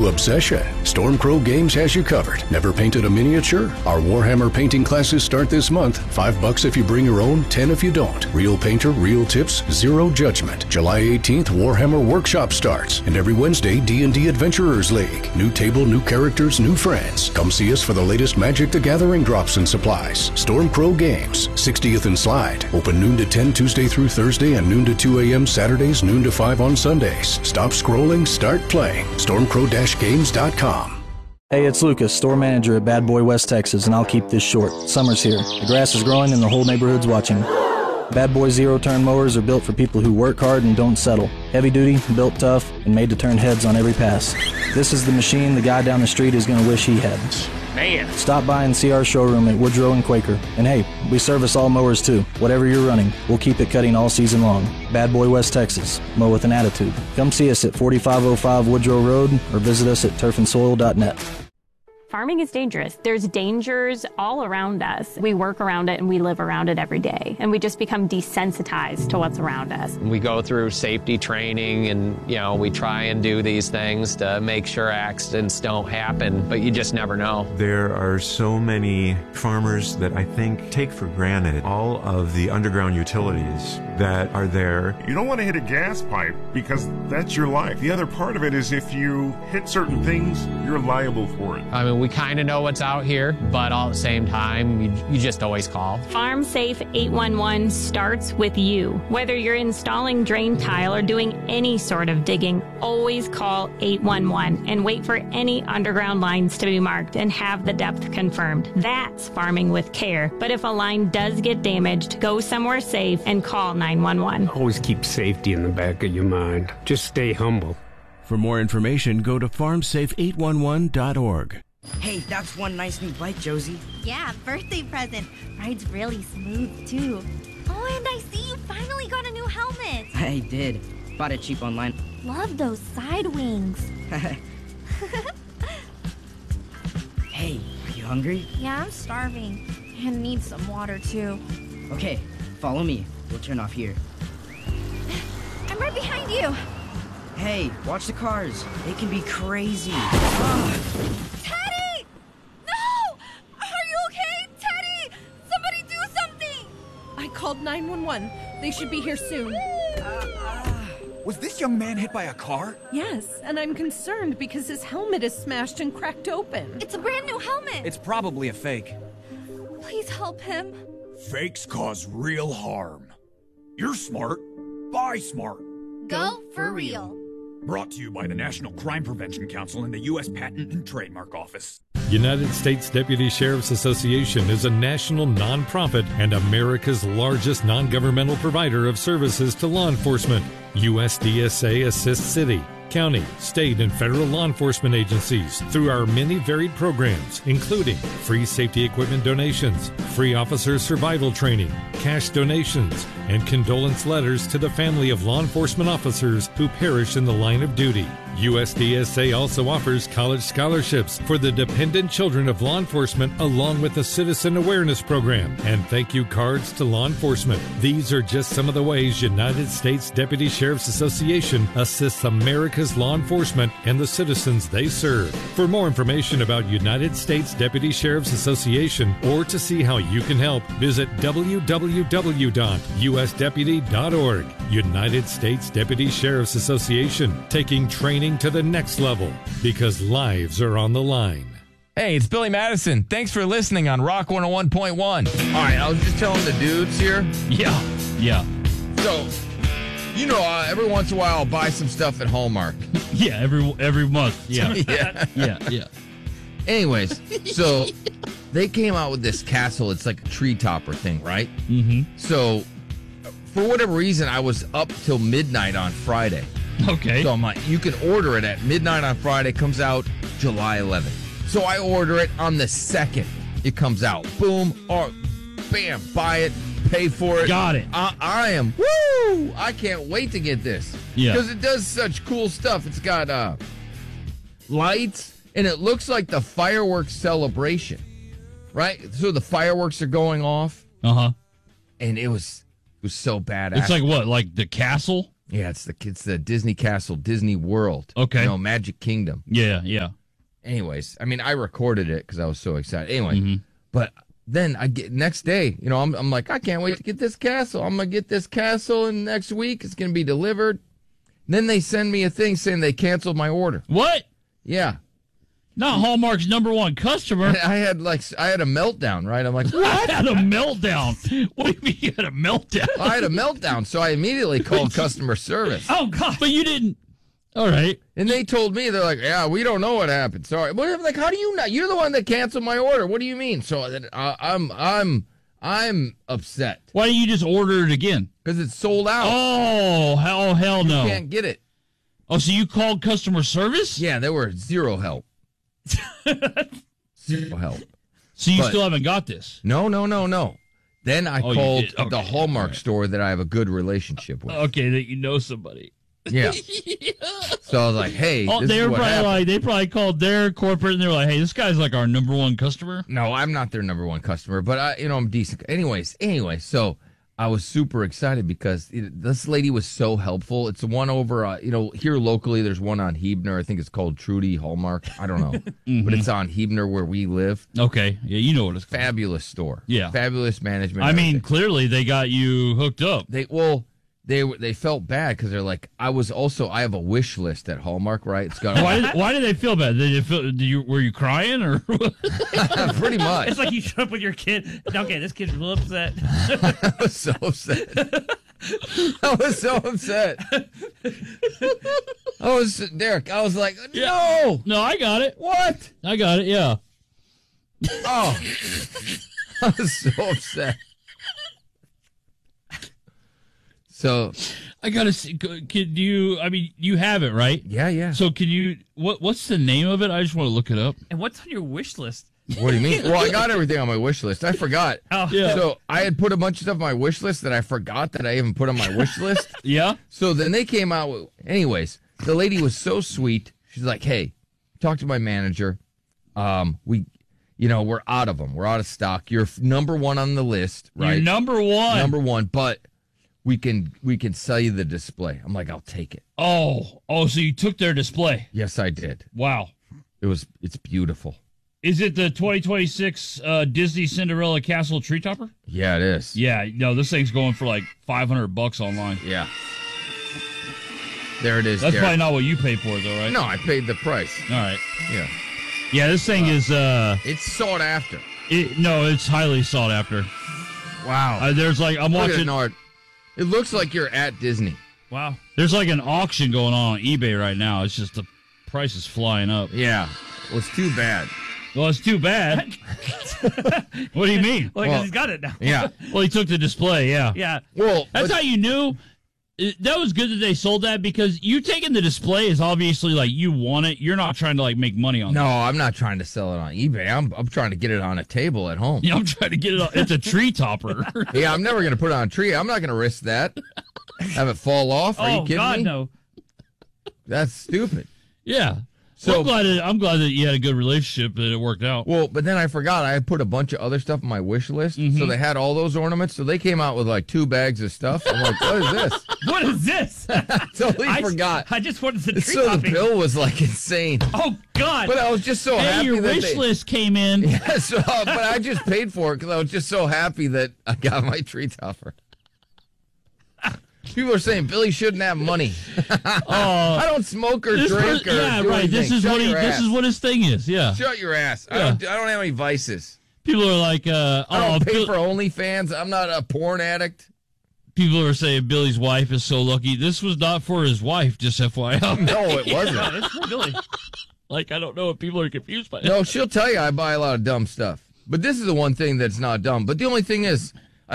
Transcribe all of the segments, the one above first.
obsession? Stormcrow Games has you covered. Never painted a miniature? Our Warhammer painting classes start this month. $5 if you bring your own, 10 if you don't. Real painter, real tips, zero judgment. July 18th, Warhammer Workshop starts. And every Wednesday, D&D Adventurers League. New table, new characters, new friends. Come see us for the latest Magic the Gathering drops and supplies. Stormcrow Games, 60th and Slide. Open noon to 10 Tuesday through Thursday and noon to 2 a.m. Saturdays, noon to 5 on Sundays. Stop scrolling, start playing. Stormcrow-games.com. Hey, it's Lucas, store manager at Bad Boy West Texas, and I'll keep this short. Summer's here. The grass is growing and the whole neighborhood's watching. Bad Boy zero-turn mowers are built for people who work hard and don't settle. Heavy duty, built tough, and made to turn heads on every pass. This is the machine the guy down the street is going to wish he had. Man. Stop by and see our showroom at Woodrow and Quaker. And hey, we service all mowers too. Whatever you're running, we'll keep it cutting all season long. Bad Boy West Texas. Mow with an attitude. Come see us at 4505 Woodrow Road or visit us at turfandsoil.net. Farming is dangerous. There's dangers all around us. We work around it and we live around it every day. And we just become desensitized to what's around us. We go through safety training and, we try and do these things to make sure accidents don't happen, but you just never know. There are so many farmers that I think take for granted all of the underground utilities that are there. You don't want to hit a gas pipe because that's your life. The other part of it is if you hit certain things, you're liable for it. I mean, we kind of know what's out here, but all at the same time, you just always call. Farm Safe 811 starts with you. Whether you're installing drain tile or doing any sort of digging, always call 811 and wait for any underground lines to be marked and have the depth confirmed. That's farming with care. But if a line does get damaged, go somewhere safe and call 911. Always keep safety in the back of your mind. Just stay humble. For more information, go to farmsafe811.org. Hey, that's one nice new bike, Josie. Yeah, birthday present. Rides really smooth, too. Oh, and I see you finally got a new helmet. I did. Bought it cheap online. Love those side wings. Hey, are you hungry? Yeah, I'm starving. And need some water, too. Okay, follow me. We'll turn off here. I'm right behind you. Hey, watch the cars. They can be crazy. Teddy! No! Are you okay? Teddy! Somebody do something! I called 911. They should be here soon. Was this young man hit by a car? Yes, and I'm concerned because his helmet is smashed and cracked open. It's a brand new helmet. It's probably a fake. Please help him. Fakes cause real harm. You're smart. Buy smart. Go for real. Brought to you by the National Crime Prevention Council and the U.S. Patent and Trademark Office. United States Deputy Sheriff's Association is a national nonprofit and America's largest non-governmental provider of services to law enforcement. USDSA assists city, county, state, and federal law enforcement agencies through our many varied programs, including free safety equipment donations, free officer survival training, cash donations, and condolence letters to the family of law enforcement officers who perish in the line of duty. USDSA also offers college scholarships for the dependent children of law enforcement, along with a citizen awareness program and thank you cards to law enforcement. These are just some of the ways United States Deputy Sheriff's Association assists America's law enforcement and the citizens they serve. For more information about United States Deputy Sheriff's Association or to see how you can help, visit www.usdeputy.org. United States Deputy Sheriff's Association, taking training to the next level because lives are on the line. Hey, it's Billy Madison. Thanks for listening on Rock 101.1. All right, I was just telling the dudes here. Yeah. So, every once in a while I'll buy some stuff at Hallmark. Yeah, every month. Yeah. Yeah. Anyways, so they came out with this castle. It's like a tree topper thing, right? Mm-hmm. So, for whatever reason, I was up till midnight on Friday. Okay. So I'm like, you can order it at midnight on Friday. Comes out July 11th. So I order it on the 2nd. It comes out. Boom. Or bam. Buy it. Pay for it. Got it. I am. Woo! I can't wait to get this. Yeah. Because it does such cool stuff. It's got lights, and it looks like the fireworks celebration. Right? So the fireworks are going off. Uh-huh. And it was so badass. It's like what? Like the castle? Yeah, it's the Disney Castle, Disney World. Okay. Magic Kingdom. Yeah, yeah. Anyways, I mean, I recorded it because I was so excited. Anyway, but then I get next day, I'm like, I can't wait to get this castle. I'm gonna get this castle, and next week it's gonna be delivered. Then they send me a thing saying they canceled my order. What? Yeah. Not Hallmark's #1 customer. I had a meltdown, right? I'm like, what? I had a meltdown. What do you mean you had a meltdown? I had a meltdown, so I immediately called customer service. Oh, God. But you didn't. All right. And they told me, they're like, yeah, we don't know what happened. Sorry. But I'm like, how do you not? You're the one that canceled my order. What do you mean? So I'm upset. Why didn't you just order it again? Because it's sold out. Oh, hell no. You can't get it. Oh, so you called customer service? Yeah, there were zero help. Zero help. So you still haven't got this? No. Then I called the Hallmark store that I have a good relationship with. Okay, that you know somebody. Yeah. So I was like, hey, they probably called their corporate and they were like, hey, this guy's like our #1 customer. No, I'm not their #1 customer, but I'm decent. Anyways, so I was super excited because this lady was so helpful. It's the one over, here locally, there's one on Huebner. I think it's called Trudy Hallmark. I don't know. But it's on Huebner where we live. Okay. Yeah, you know what it's called. Fabulous store. Yeah. Fabulous management. I mean, clearly they got you hooked up. They felt bad because they're like, I have a wish list at Hallmark, right? It's got. Why did they feel bad? Were you crying or? Pretty much. It's like you showed up with your kid. Okay, this kid's real upset. I was so upset. Derek. I was like, no. No, I got it. What? I got it. Yeah. Oh, I was so upset. So I gotta see. Could you? I mean, you have it, right? Yeah. So can you? What's the name of it? I just want to look it up. And what's on your wish list? What do you mean? Well, I got everything on my wish list. I forgot. Oh, yeah. So I had put a bunch of stuff on my wish list that I forgot that I even put on my wish list. Yeah. So then they came out with. Anyways, the lady was so sweet. She's like, "Hey, talk to my manager. We're out of them. We're out of stock. You're #1 on the list, right? You're #1, but." We can sell you the display. I'm like, I'll take it. Oh, so you took their display? Yes, I did. Wow. It's beautiful. Is it the 2026 Disney Cinderella Castle Tree Topper? Yeah, it is. Yeah, no, this thing's going for like $500 online. Yeah. There it is. That's Derek. probably not what you paid for it, though, right? No, I paid the price. All right. Yeah. Yeah, this thing is. It's sought after. It's highly sought after. Wow. There's like I'm watching. It looks like you're at Disney. Wow. There's like an auction going on eBay right now. It's just the price is flying up. Yeah. Well, it's too bad. Well, it's too bad. What do you mean? Well, because he's got it now. Yeah. Well, he took the display, yeah. Yeah. Well, that's how you knew. That was good that they sold that because you taking the display is obviously like you want it. You're not trying to like make money on it. No, I'm not trying to sell it on eBay. I'm trying to get it on a table at home. Yeah, I'm trying to get it on. It's a tree topper. Yeah, I'm never going to put it on a tree. I'm not going to risk that. Have it fall off. Are you kidding me? No. That's stupid. Yeah. So I'm glad that you had a good relationship and it worked out. Well, but then I forgot I had put a bunch of other stuff on my wish list. Mm-hmm. So they had all those ornaments. So they came out with like 2 bags of stuff. I'm like, what is this? What is this? Totally forgot. I just wanted the tree So topping. the bill was like insane. Oh God! But I was just so happy. Your wish list came in. Yeah, but I just paid for it because I was just so happy that I got my tree topper. People are saying Billy shouldn't have money. I don't smoke or drink or yeah, do right. anything. This is what his thing is. Yeah. Shut your ass. Yeah. I don't have any vices. People are like, I don't pay for OnlyFans. I'm not a porn addict. People are saying Billy's wife is so lucky. This was not for his wife, just FYI. No, it wasn't. No, it's for Billy. Like, I don't know if people are confused by it. No, she'll tell you I buy a lot of dumb stuff. But this is the one thing that's not dumb. But the only thing is,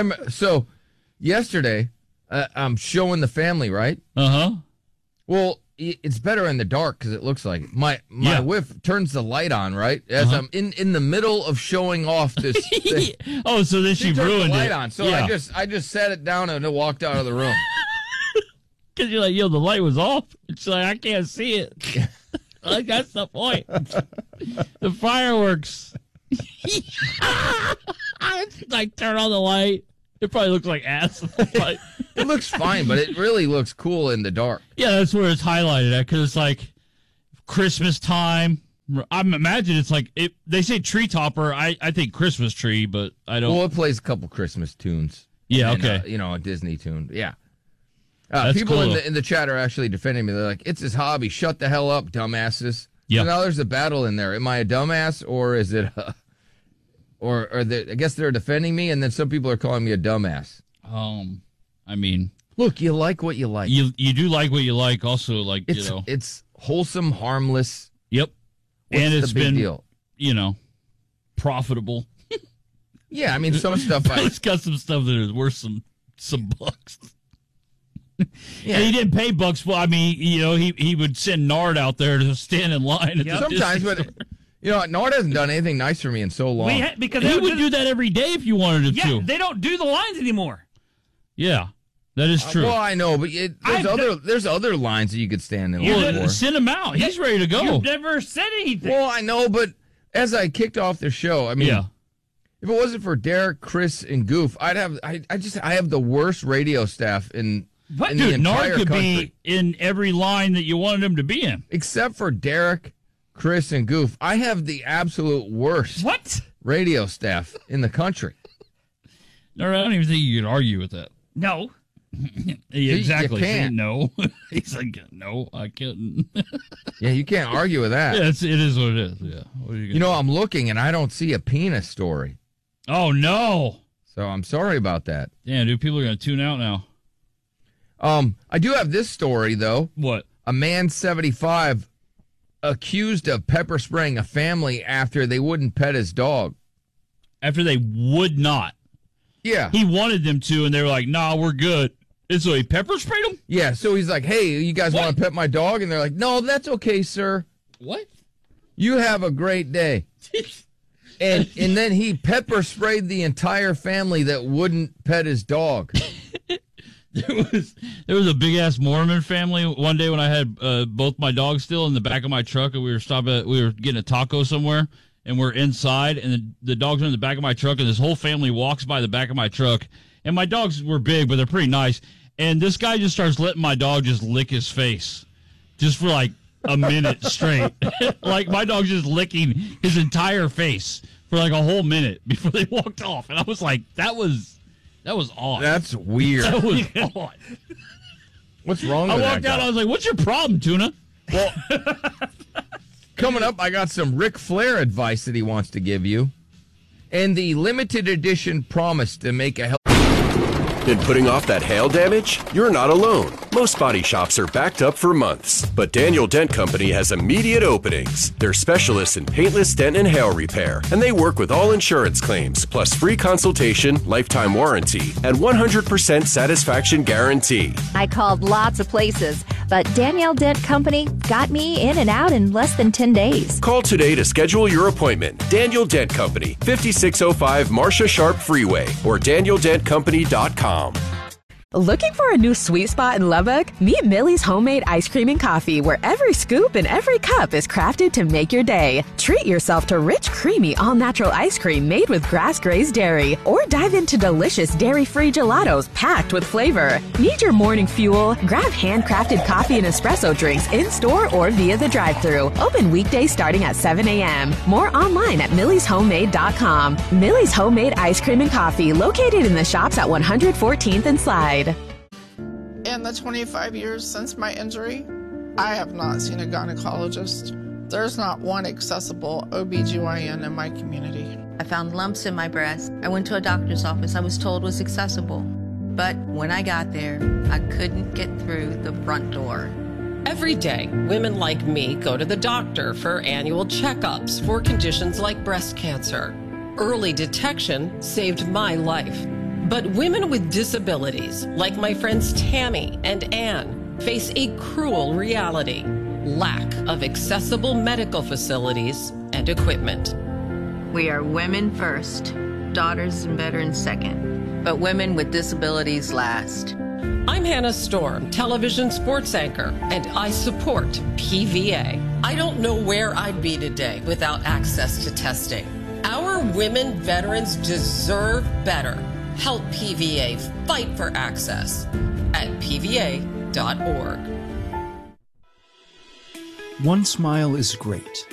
yesterday, I'm showing the family, right? Uh-huh. Well, it's better in the dark because it looks like it. My wife turns the light on, right? As I'm in the middle of showing off this thing. Oh, so then she ruined the light it. on. So I just sat it down and walked out of the room. Because you're like, the light was off. It's like, I can't see it. Like, that's the point. The fireworks. Like, turn on the light. It probably looks like ass. It looks fine, but it really looks cool in the dark. Yeah, that's where it's highlighted at, because it's like Christmas time. I imagine it's like, they say tree topper. I think Christmas tree, but I don't. Well, it plays a couple Christmas tunes. Yeah, and, okay. A Disney tune. Yeah. That's people cool. in the chat are actually defending me. They're like, it's his hobby. Shut the hell up, dumbasses. Yeah. So now there's a battle in there. Am I a dumbass, or is it I guess they're defending me, and then some people are calling me a dumbass. I mean, look, you like what you like. You do like what you like. Also, like, it's wholesome, harmless. Yep. What's and it's the big been, deal? Profitable. Yeah, I mean, some stuff. It's got some stuff that is worth some bucks. Yeah. And he didn't pay bucks. Well, I mean, he would send Nard out there to stand in line. At the sometimes, Disney but Nard hasn't done anything nice for me in so long. because he would do that every day if you wanted him to. Yeah, they don't do the lines anymore. Yeah, that is true. Well, I know, but there's other lines that you could stand in line for. Send him out. He's ready to go. You've never said anything. Well, I know, but as I kicked off the show, I mean, if it wasn't for Derek, Chris, and Goof, I have the worst radio staff in the entire Nard could country. be in every line that you wanted him to be in. Except for Derek, Chris, and Goof. I have the absolute worst radio staff in the country. No, I don't even think you could argue with that. No. Yeah, exactly. You can't. No. He's like, no, I couldn't. Yeah, you can't argue with that. Yeah, it is what it is. Yeah. What are you gonna I'm looking and I don't see a penis story. Oh, no. So I'm sorry about that. Yeah, dude, people are going to tune out now. I do have this story, though. What? A man 75 accused of pepper spraying a family after they wouldn't pet his dog. After they would not. Yeah. He wanted them to, and they were like, nah, we're good. And so he pepper sprayed them? Yeah, so he's like, hey, you guys want to pet my dog? And they're like, no, that's okay, sir. What? You have a great day. And then he pepper sprayed the entire family that wouldn't pet his dog. There was a big ass Mormon family one day when I had both my dogs still in the back of my truck, and we were getting a taco somewhere, and we're inside, and the dogs are in the back of my truck, and this whole family walks by the back of my truck, and my dogs were big, but they're pretty nice, and this guy just starts letting my dog just lick his face, just for like a minute straight. Like my dog's just licking his entire face for like a whole minute before they walked off, and I was like, that was odd. That's weird. That was odd. What's wrong I with walked that out, guy? I was like, what's your problem, Tuna? Well, coming up, I got some Ric Flair advice that he wants to give you. And the limited edition promise to make a Been putting off that hail damage? You're not alone. Most body shops are backed up for months, but Daniel Dent Company has immediate openings. They're specialists in paintless dent and hail repair, and they work with all insurance claims, plus free consultation, lifetime warranty, and 100% satisfaction guarantee. I called lots of places, but Danielle Dent Company got me in and out in less than 10 days. Call today to schedule your appointment. Daniel Dent Company, 5605 Marcia Sharp Freeway, or DanielDentCompany.com. Looking for a new sweet spot in Lubbock? Meet Millie's Homemade Ice Cream and Coffee, where every scoop and every cup is crafted to make your day. Treat yourself to rich, creamy, all-natural ice cream made with grass-grazed dairy, or dive into delicious dairy-free gelatos packed with flavor. Need your morning fuel? Grab handcrafted coffee and espresso drinks in-store or via the drive-thru. Open weekdays starting at 7 a.m. More online at millishomemade.com. Millie's Homemade Ice Cream and Coffee, located in the shops at 114th and Slide. In the 25 years since my injury, I have not seen a gynecologist. There's not one accessible OBGYN in my community. I found lumps in my breast. I went to a doctor's office I was told was accessible. But when I got there, I couldn't get through the front door. Every day, women like me go to the doctor for annual checkups for conditions like breast cancer. Early detection saved my life. But women with disabilities, like my friends Tammy and Ann, face a cruel reality: lack of accessible medical facilities and equipment. We are women first, daughters and veterans second, but women with disabilities last. I'm Hannah Storm, television sports anchor, and I support PVA. I don't know where I'd be today without access to testing. Our women veterans deserve better. Help PVA fight for access at pva.org. One smile is great,